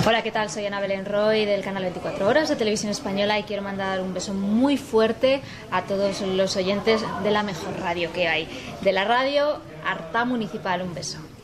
Hola, ¿qué tal? Soy Ana Belén Roy del canal 24 Horas de Televisión Española y quiero mandar un beso muy fuerte a todos los oyentes de la mejor radio que hay, de la radio Artá Municipal. Un beso.